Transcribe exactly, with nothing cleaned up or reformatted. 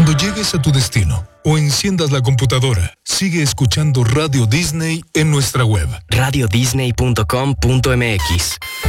Cuando llegues a tu destino o enciendas la computadora, sigue escuchando Radio Disney en nuestra web. radio disney punto com punto m x